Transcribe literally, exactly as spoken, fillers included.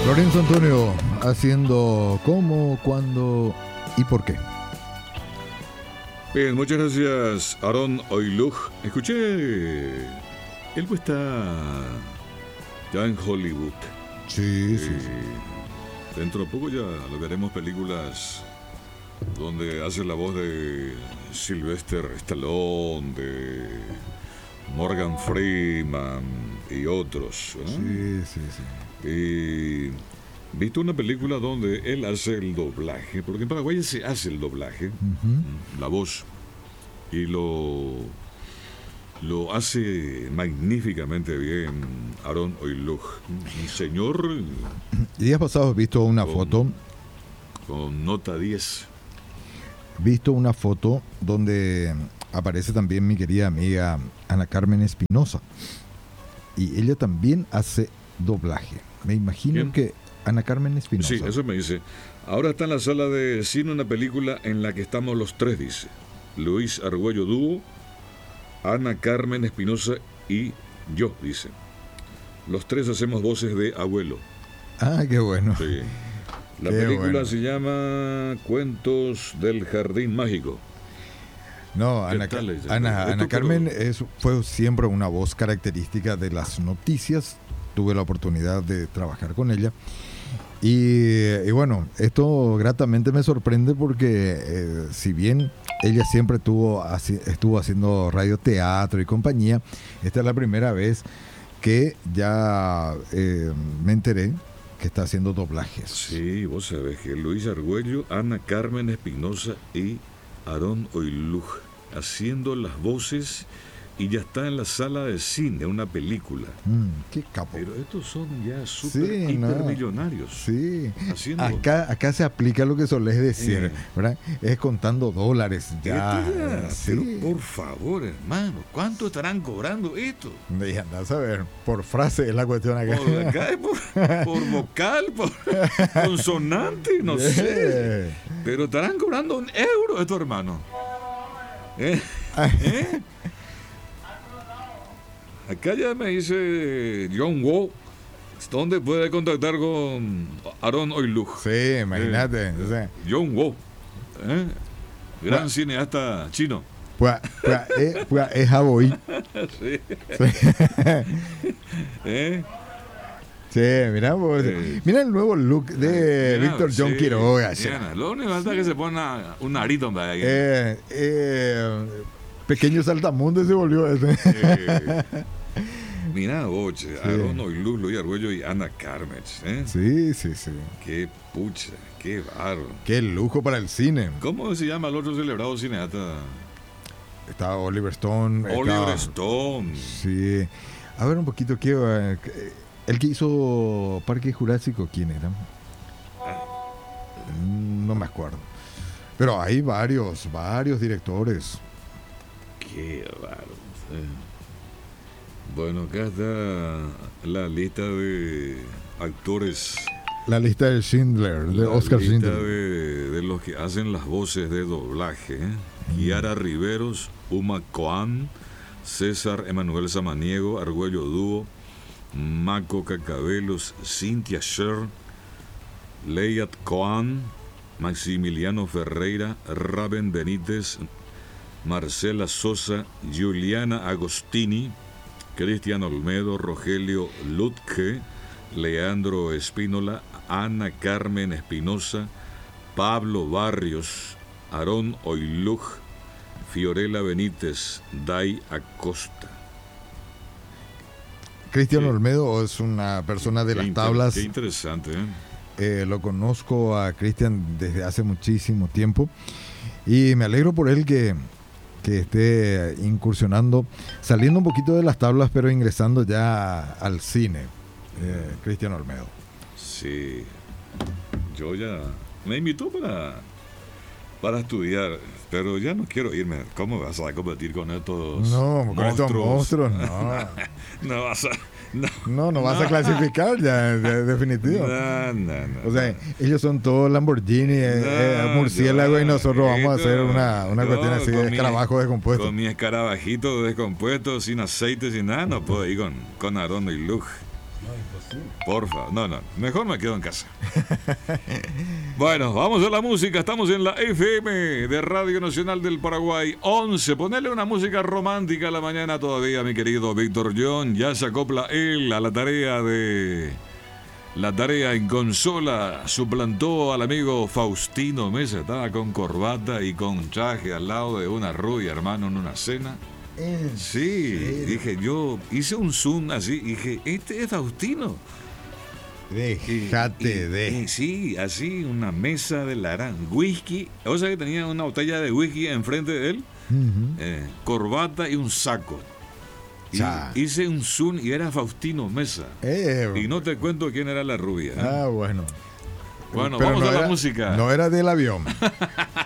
Lorenzo Antonio haciendo cómo, cuándo y por qué. Bien, muchas gracias, Aaron Oiluch. Escuché, él pues está ya en Hollywood. Sí, sí, Eh, sí. Dentro de poco ya lo veremos películas donde hace la voz de Sylvester Stallone, de Morgan Freeman y otros, ¿no? Sí, sí, sí. Y visto una película donde él hace el doblaje, porque en Paraguay se hace el doblaje, Ujú. la voz, y lo lo hace magníficamente bien Aaron Oiluch, un señor Días pasados he visto una Con- foto, con nota diez. visto una foto donde aparece también mi querida amiga Ana Carmen Espinosa. Y ella también hace doblaje. Me imagino ¿Quién? que Ana Carmen Espinosa. Sí, eso me dice. Ahora está en la sala de cine una película en la que estamos los tres, dice. Luis Argüello Dúo, Ana Carmen Espinosa y yo, dice. Los tres hacemos voces de abuelo. Ah, qué bueno. Sí. La Qué película bueno. se llama Cuentos del Jardín Mágico. No, ¿Qué Ana, tal es? Ana, Esto, Ana pero- Carmen es, fue siempre una voz característica de las noticias. Tuve la oportunidad de trabajar con ella. Y, y bueno, esto gratamente me sorprende porque eh, si bien ella siempre tuvo, haci- estuvo haciendo radioteatro y compañía, esta es la primera vez que ya eh, me enteré que está haciendo doblajes. Sí, vos sabés que Luis Argüello, Ana Carmen Espinosa y Aaron Oiluch haciendo las voces, y ya está en la sala de cine una película. Mm, qué capo. Pero estos son ya súper Sí, no. hipermillonarios. Sí, Haciendo- acá, acá se aplica lo que solés decir, Eh. ¿verdad? Es contando dólares ya. Esto ya, sí. pero por favor, hermano, ¿cuánto estarán cobrando esto? Y andás a ver, por frase es la cuestión acá. Por, acá, por, por vocal, por consonante, no sé. Yeah. Pero estarán cobrando un euro esto, hermano. ¿Eh? ¿Eh? Acá ya me dice John Woo, ¿dónde puede contactar con Aaron Oiluch? Sí, imagínate. Eh, o sea, John Woo, ¿eh? gran Bueno. cineasta chino. pues, pues, eh, pues, es Jaboí. Sí. Sí. ¿Eh? Sí, mira, pues, Eh. mira el nuevo look de Mira, Víctor John sí, Quiroga. Diana, lo único que falta es que se ponga un arito, hombre, ahí. Eh, eh, pequeño saltamundo se volvió ese. Eh, Mira, oche, Aaron Oiluch, Luis Argüello y Ana Carmen, ¿eh? Sí, sí, sí. Qué pucha, qué barro. Qué lujo para el cine. ¿Cómo se llama el otro celebrado cineasta? Está Oliver Stone. Oliver está- Stone. Sí. A ver un poquito, ¿qué, eh, qué- el que hizo Parque Jurásico, ¿quién era? Mm, No me acuerdo. Pero hay varios, varios directores. Qué barro. eh. Bueno, acá está la lista de actores. La lista de Schindler, de La Oscar lista Schindler. de, de los que hacen las voces de doblaje. ¿eh? Kiara Riveros, Uma Coan, César Emanuel Samaniego, Argüello Dúo, Maco Cacabelos, Cynthia Sher, Leyat Coan, Maximiliano Ferreira, Raben Benítez, Marcela Sosa, Juliana Agostini, Cristian Olmedo, Rogelio Lutke, Leandro Espínola, Ana Carmen Espinosa, Pablo Barrios, Aarón Oiluch, Fiorella Benítez, Day Acosta. Cristian Sí. Olmedo es una persona de Qué las inter- tablas. Qué interesante, ¿eh? Eh, lo conozco a Cristian desde hace muchísimo tiempo y me alegro por él que, que esté incursionando, saliendo un poquito de las tablas, pero ingresando ya al cine. Eh, Cristian Olmedo. Sí. Yo ya me invitó para, para estudiar, pero ya no quiero irme. ¿Cómo vas a competir con estos No, con estos monstruos, no. No vas a... No, No, no vas a clasificar ya, de- definitivo. no, no, no. O sea, ellos son todos Lamborghini, eh, eh, No, murciélago, y yo- nosotros vamos a hacer esto- una, una yo cuestión así con de mi- escarabajo descompuesto. Con mi escarabajito descompuesto, sin aceite, sin nada, no puedo ir con, con Aaron Oiluch. Porfa, no, no, mejor me quedo en casa. Bueno, vamos a la música. Estamos en la F M de Radio Nacional del Paraguay once. Ponele una música romántica a la mañana todavía, mi querido Víctor John. Ya se acopla él a la tarea de... La tarea en consola. Suplantó al amigo Faustino Mesa. Estaba con corbata y con traje al lado de una rubia, hermano, en una cena. ¿En Sí, serio? dije, yo hice un zoom así, dije, este es Faustino. Déjate Y- y- de... y sí, así, una mesa de laranja, whisky, o sea que tenía una botella de whisky enfrente de él, Ujú. eh, corbata y un saco. Y Cha. hice un zoom y era Faustino Mesa. Eh, Y no te cuento quién era la rubia. ¿eh? Ah, bueno. Bueno, Pero vamos no a la era- música. No era del avión.